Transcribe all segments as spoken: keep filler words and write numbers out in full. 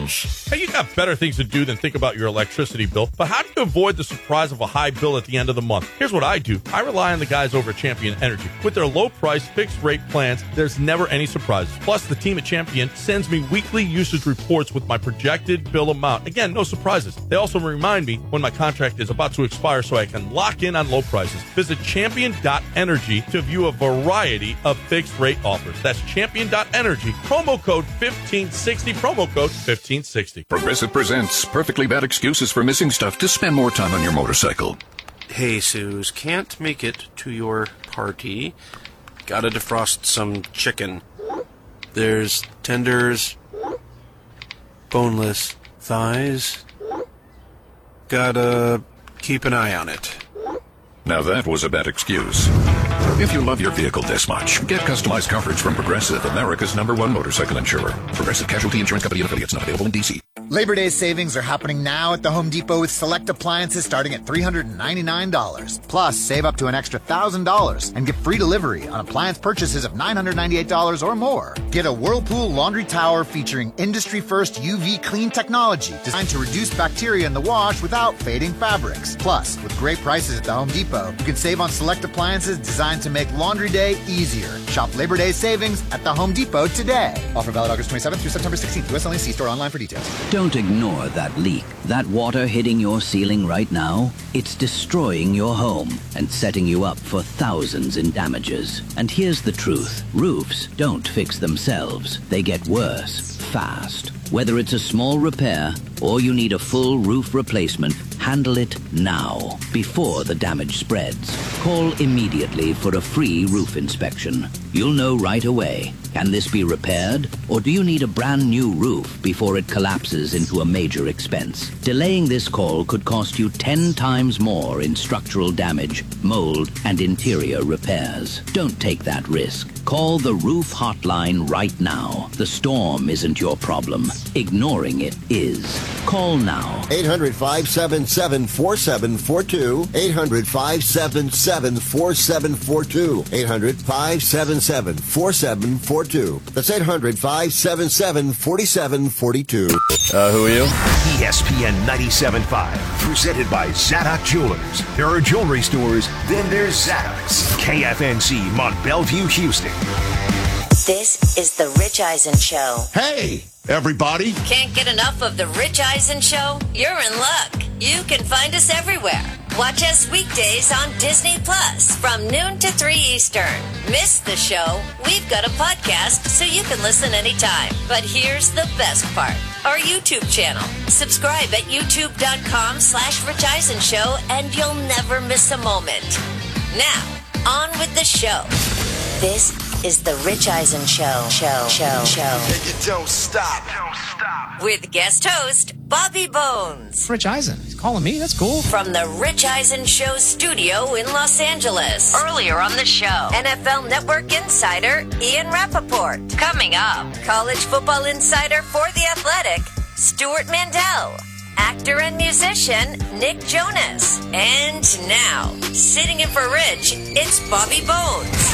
savings. Hey, you got better things to do than think about your electricity bill, but how do you avoid the surprise of a high bill at the end of the month? Here's what I do. I rely on the guys over at Champion Energy. With their low-price, fixed-rate plans, there's never any surprises. Plus, the team at Champion sends me weekly usage reports with my projected bill amount. Again, no surprises. They also remind me when my contract is about to expire so I can lock in on low prices. Visit champion dot energy to view a variety of fixed-rate offers. That's champion dot energy. Promo code fifteen sixty. Promo code fifteen sixty. Progressive presents perfectly bad excuses for missing stuff to spend more time on your motorcycle. Hey, Suze, can't make it to your party. Gotta defrost some chicken. There's tenders, boneless thighs. Gotta keep an eye on it. Now that was a bad excuse. If you love your vehicle this much, get customized coverage from Progressive, America's number one motorcycle insurer. Progressive Casualty Insurance Company and affiliates, not available in D C. Labor Day savings are happening now at the Home Depot with select appliances starting at three hundred ninety-nine dollars. Plus, save up to an extra one thousand dollars and get free delivery on appliance purchases of nine hundred ninety-eight dollars or more. Get a Whirlpool laundry tower featuring industry-first U V clean technology designed to reduce bacteria in the wash without fading fabrics. Plus, with great prices at the Home Depot, you can save on select appliances designed to make laundry day easier. Shop Labor Day savings at the Home Depot today. Offer valid August twenty-seventh through September sixteenth. U S only. See store online for details. Don't ignore that leak. That water hitting your ceiling right now, it's destroying your home and setting you up for thousands in damages. And here's the truth. Roofs don't fix themselves. They get worse fast. Whether it's a small repair or you need a full roof replacement, handle it now, before the damage spreads. Call immediately for a free roof inspection. You'll know right away. Can this be repaired? Or do you need a brand new roof before it collapses into a major expense? Delaying this call could cost you ten times more in structural damage, mold, and interior repairs. Don't take that risk. Call the roof hotline right now. The storm isn't your problem. Ignoring it is. Call now. eight hundred, five seven seven, four seven four two. eight hundred, five seven seven, four seven four two. eight hundred, five seven seven, four seven four two. That's eight hundred, five seven seven, four seven four two. Uh, who are you? E S P N ninety-seven point five, presented by Zadok Jewelers. There are jewelry stores, then there's Zadok's. K F N C, Mont Bellevue, Houston. This is The Rich Eisen Show. Hey, everybody. Can't get enough of The Rich Eisen Show? You're in luck. You can find us everywhere. Watch us weekdays on Disney Plus from noon to three Eastern. Miss the show? We've got a podcast so you can listen anytime. But here's the best part. Our YouTube channel. Subscribe at youtube.com slash Rich Eisen Show and you'll never miss a moment. Now, on with the show. This is The Rich Eisen Show. Show, show, show. And you don't stop. Don't stop. With guest host, Bobby Bones. Rich Eisen. He's calling me. That's cool. From the Rich Eisen Show studio in Los Angeles. Earlier on the show, N F L Network insider Ian Rappaport. Coming up, college football insider for The Athletic, Stuart Mandel. Actor and musician Nick Jonas. And now, sitting in for Rich, it's Bobby Bones.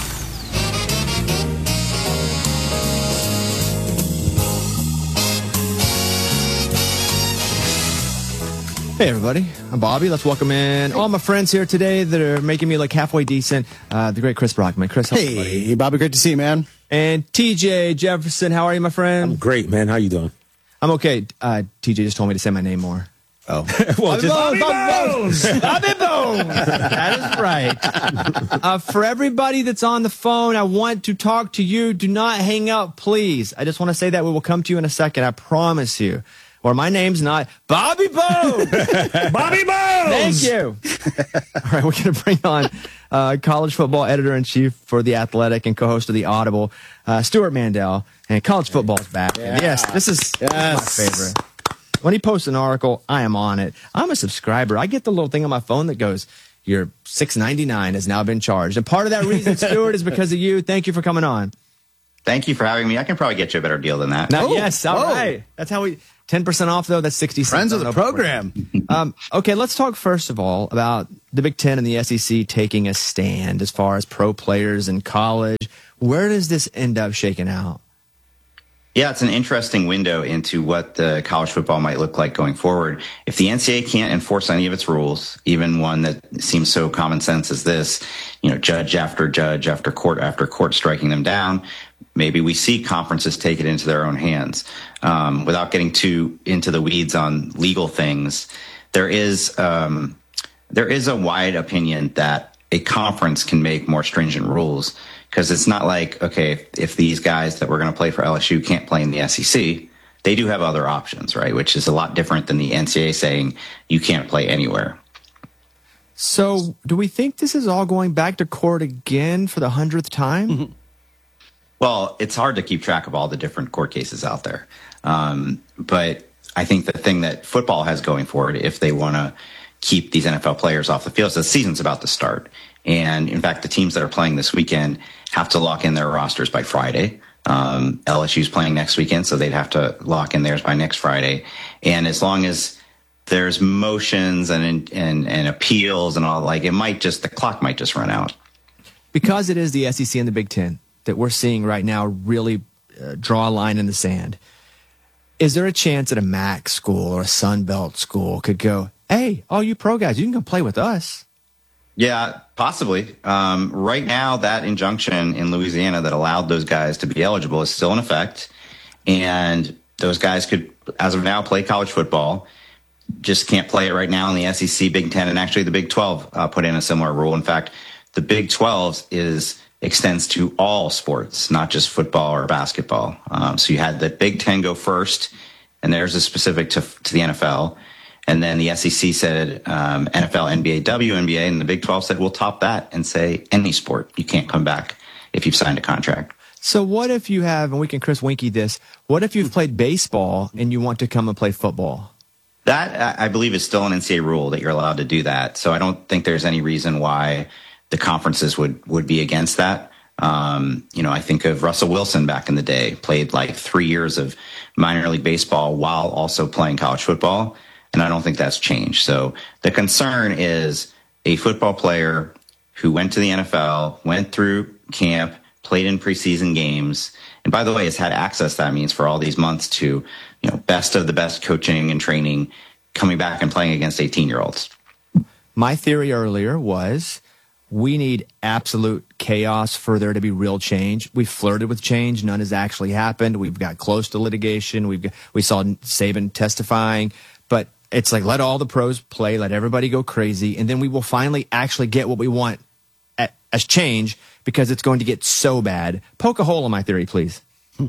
Hey everybody, I'm Bobby. Let's welcome in all my friends here today that are making me look halfway decent. Uh, the great Chris Brockman. Chris, hello, hey, buddy. Bobby, great to see you, man. And T J Jefferson, how are you, my friend? I'm great, man. How you doing? I'm okay. Uh, T J just told me to say my name more. Oh, well, Bobby, just, Bobby Bones. Bobby Bones. That is right. Uh, for everybody that's on the phone, I want to talk to you. Do not hang up, please. I just want to say that we will come to you in a second. I promise you. Or my name's not Bobby Bones. Bobby Bones. Thank you. All right, we're going to bring on uh, college football editor-in-chief for The Athletic and co-host of The Audible, uh, Stuart Mandel. And college football's back. Yeah. Yes, this is yes. my favorite. When he posts an article, I am on it. I'm a subscriber. I get the little thing on my phone that goes, your six ninety-nine has now been charged. And part of that reason, Stuart, is because of you. Thank you for coming on. Thank you for having me. I can probably get you a better deal than that. Now, Oh, yes, all whoa. right. That's how we... ten percent off, though. That's sixty cents. Friends of the program. um, okay, let's talk first of all about the Big Ten and the S E C taking a stand as far as pro players in college. Where does this end up shaking out? Yeah, it's an interesting window into what the college football might look like going forward. If the N C double A can't enforce any of its rules, even one that seems so common sense as this, you know, judge after judge after court after court striking them down, maybe we see conferences take it into their own hands. Um, without getting too into the weeds on legal things, there is um, there is a wide opinion that a conference can make more stringent rules. Because it's not like, okay, if, if these guys that were going to play for L S U can't play in the S E C, they do have other options, right? Which is a lot different than the N C double A saying you can't play anywhere. So do we think this is all going back to court again for the hundredth time? Mm-hmm. Well, it's hard to keep track of all the different court cases out there. Um, but I think the thing that football has going for it, if they want to keep these N F L players off the field, is the season's about to start. And in fact, the teams that are playing this weekend have to lock in their rosters by Friday. Um, L S U's playing next weekend, so they'd have to lock in theirs by next Friday. And as long as there's motions and and, and appeals and all, like it might just, the clock might just run out. Because it is the S E C and the Big Ten that we're seeing right now really uh, draw a line in the sand, is there a chance that a M A C school or a Sun Belt school could go, hey, all you pro guys, you can come play with us? Yeah, possibly. Um, right now, that injunction in Louisiana that allowed those guys to be eligible is still in effect. And those guys could, as of now, play college football. Just can't play it right now in the S E C, Big Ten, and actually the Big twelve uh, put in a similar rule. In fact, the Big twelve is extends to all sports, not just football or basketball. Um, so you had the Big Ten go first, and theirs is specific to, to the N F L. And then the S E C said um, N F L, N B A, W N B A, and the Big twelve said we'll top that and say any sport. You can't come back if you've signed a contract. So what if you have, and we can Chris Winky this, what if you've played baseball and you want to come and play football? That, I believe, is still an N C double A rule that you're allowed to do that. So I don't think there's any reason why the conferences would, would be against that. Um, you know, I think of Russell Wilson back in the day, played like three years of minor league baseball while also playing college football. And I don't think that's changed. So the concern is a football player who went to the N F L, went through camp, played in preseason games, and by the way, has had access, that means, for all these months to, you know, best of the best coaching and training, coming back and playing against eighteen-year-olds. My theory earlier was we need absolute chaos for there to be real change. We flirted with change. None has actually happened. We've got close to litigation. We've got, we saw Saban testifying. But it's like, let all the pros play, let everybody go crazy, and then we will finally actually get what we want at, as change, because it's going to get so bad. Poke a hole in my theory, please.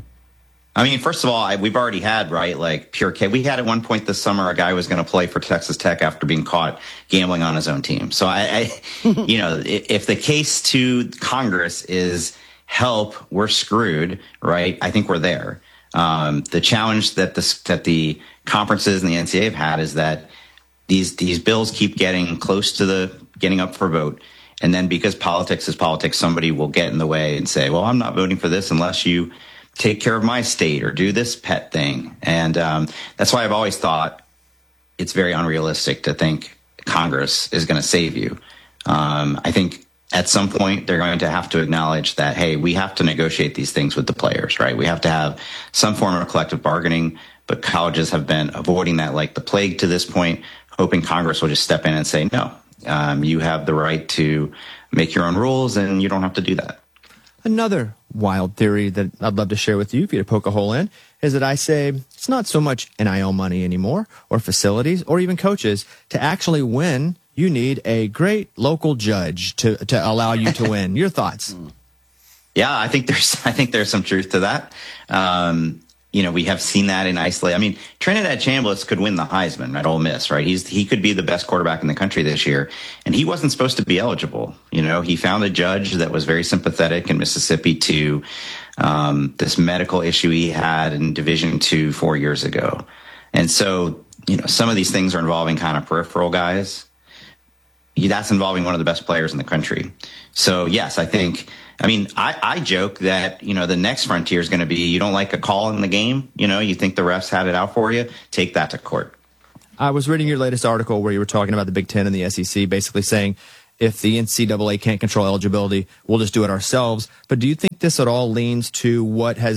I mean, first of all, I, we've already had, right, like pure K. We had at one point this summer a guy was going to play for Texas Tech after being caught gambling on his own team. So, I, I you know, if, if the case to Congress is help, we're screwed, right, I think we're there. Um, the challenge that the, that the conferences and the N C double A have had is that these these bills keep getting close to the getting up for vote. And then because politics is politics, somebody will get in the way and say, well, I'm not voting for this unless you take care of my state or do this pet thing. And um, that's why I've always thought it's very unrealistic to think Congress is going to save you. Um, I think at some point they're going to have to acknowledge that, hey, we have to negotiate these things with the players, right? We have to have some form of collective bargaining, but colleges have been avoiding that like the plague to this point, hoping Congress will just step in and say, no, um, you have the right to make your own rules and you don't have to do that. Another wild theory that I'd love to share with you, if you to poke a hole in, is that I say it's not so much N I L money anymore, or facilities, or even coaches. To actually win, you need a great local judge to to allow you to win. Your thoughts? Yeah, I think there's I think there's some truth to that. Um, you know, we have seen that in isolation. I mean, Trinidad Chambliss could win the Heisman at Ole Miss, right? He's he could be the best quarterback in the country this year, and he wasn't supposed to be eligible. You know, he found a judge that was very sympathetic in Mississippi to um, this medical issue he had in Division Two four years ago, and so you know, some of these things are involving kind of peripheral guys. That's involving one of the best players in the country. So yes, I think. I mean, I, I joke that, you know, the next frontier is going to be, you don't like a call in the game, you know, you think the refs had it out for you, take that to court. I was reading your latest article where you were talking about the Big Ten and the S E C, basically saying if the N C double A can't control eligibility, we'll just do it ourselves. But do you think this at all leans to what has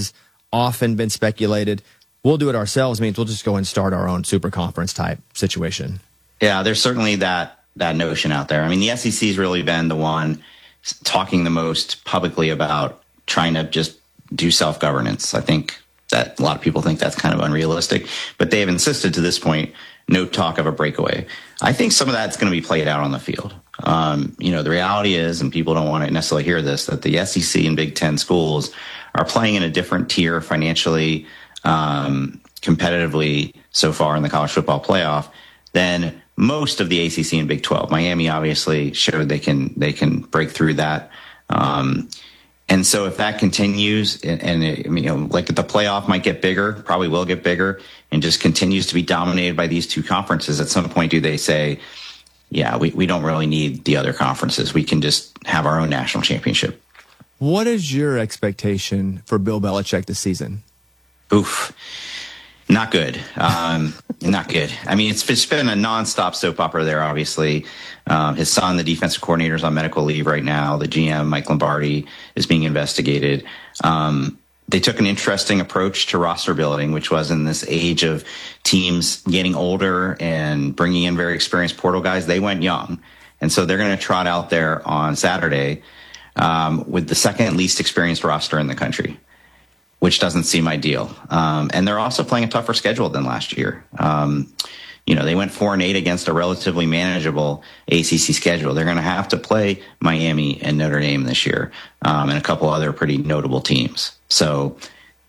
often been speculated. We'll do it ourselves means we'll just go and start our own super conference type situation. Yeah, there's certainly that that notion out there. I mean, the S E C has really been the one talking the most publicly about trying to just do self-governance. I think that a lot of people think that's kind of unrealistic, but they have insisted to this point, no talk of a breakaway. I think some of that's going to be played out on the field. Um, you know, the reality is, and people don't want to necessarily hear this, that the S E C and Big Ten schools are playing in a different tier financially, um, competitively so far in the college football playoff than most of the A C C and Big twelve. Miami obviously showed they can they can break through that. Um, and so if that continues, and, and it, you know, like the playoff might get bigger, probably will get bigger, and just continues to be dominated by these two conferences, at some point do they say, yeah, we, we don't really need the other conferences. We can just have our own national championship. What is your expectation for Bill Belichick this season? Oof. Not good. Um, not good. I mean, it's, it's been a nonstop soap opera there, obviously. Um, his son, the defensive coordinator, is on medical leave right now. The G M, Mike Lombardi, is being investigated. Um, they took an interesting approach to roster building, which was in this age of teams getting older and bringing in very experienced portal guys. They went young. And so they're going to trot out there on Saturday um, with the second least experienced roster in the country, which doesn't seem ideal. Um, and they're also playing a tougher schedule than last year. Um, you know, they went four and eight against a relatively manageable A C C schedule. They're going to have to play Miami and Notre Dame this year, um, and a couple other pretty notable teams. So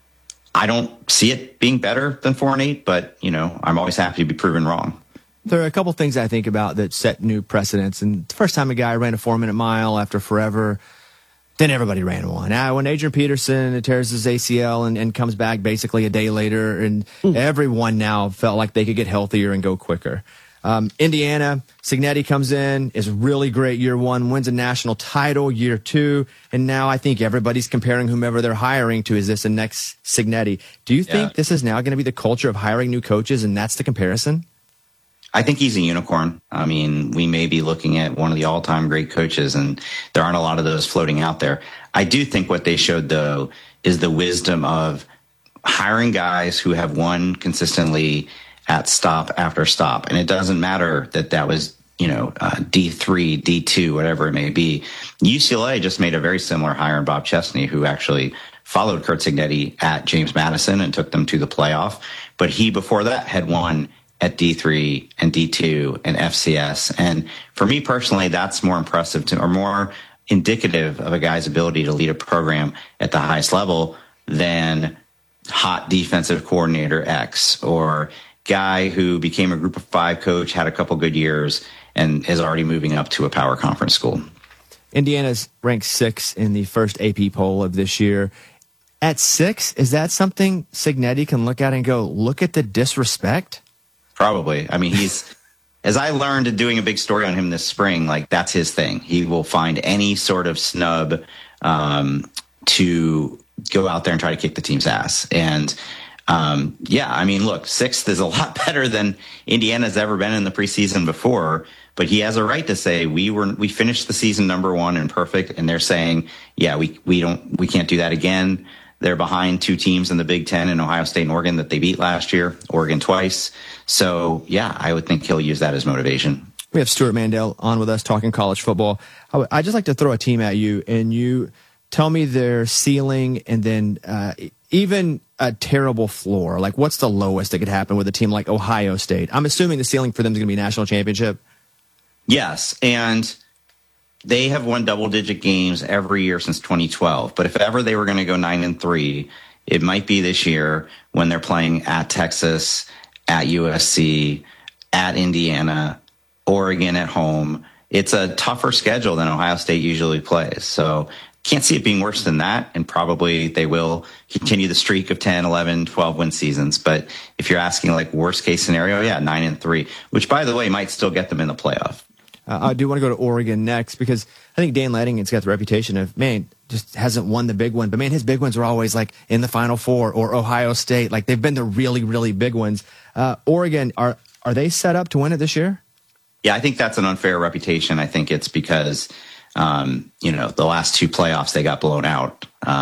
I don't see it being better than four and eight, but, you know, I'm always happy to be proven wrong. There are a couple things I think about that set new precedents. And the first time a guy ran a four-minute mile after forever, then everybody ran one. Now, when Adrian Peterson tears his A C L and, and comes back basically a day later, and mm. everyone now felt like they could get healthier and go quicker. Um, Indiana, Cignetti comes in, is really great year one, wins a national title year two, and now I think everybody's comparing whomever they're hiring to, is this the next Cignetti? Do you think yeah. this is now going to be the culture of hiring new coaches, and that's the comparison? I think he's a unicorn. I mean, we may be looking at one of the all-time great coaches, and there aren't a lot of those floating out there. I do think what they showed, though, is the wisdom of hiring guys who have won consistently at stop after stop. And it doesn't matter that that was, you know, uh, D three, D two, whatever it may be. U C L A just made a very similar hire in Bob Chesney, who actually followed Curt Cignetti at James Madison and took them to the playoff. But he, before that, had won at D three and D two and F C S. And for me personally, that's more impressive to, or more indicative of a guy's ability to lead a program at the highest level than hot defensive coordinator X, or guy who became a group of five coach, had a couple good years, and is already moving up to a power conference school. Indiana's ranked six in the first A P poll of this year. At six, is that something Cignetti can look at and go, look at the disrespect? Probably. I mean, he's, as I learned in doing a big story on him this spring, like that's his thing. He will find any sort of snub um, to go out there and try to kick the team's ass. And um, yeah, I mean, look, sixth is a lot better than Indiana's ever been in the preseason before, but he has a right to say we were, we finished the season number one and perfect. And they're saying, yeah, we, we don't, we can't do that again. They're behind two teams in the Big Ten in Ohio State and Oregon that they beat last year, Oregon twice. So, yeah, I would think he'll use that as motivation. We have Stuart Mandel on with us talking college football. I would, I'd just like to throw a team at you, and you tell me their ceiling and then uh, even a terrible floor. Like, what's the lowest that could happen with a team like Ohio State? I'm assuming the ceiling for them is going to be national championship. Yes, and they have won double-digit games every year since twenty twelve. But if ever they were going to go nine and three, it might be this year when they're playing at Texas, at U S C, at Indiana, Oregon at home. It's a tougher schedule than Ohio State usually plays. So can't see it being worse than that. And probably they will continue the streak of ten, eleven, twelve win seasons. But if you're asking like worst case scenario, yeah, nine and three, which by the way, might still get them in the playoff. Uh, I do want to go to Oregon next because I think Dan Lanningen's got the reputation of, man, just hasn't won the big one. But, man, his big ones are always like in the Final Four or Ohio State. Like they've been the really, really big ones. Uh, Oregon, are are they set up to win it this year? Yeah, I think that's an unfair reputation. I think it's because, um, you know, the last two playoffs, they got blown out.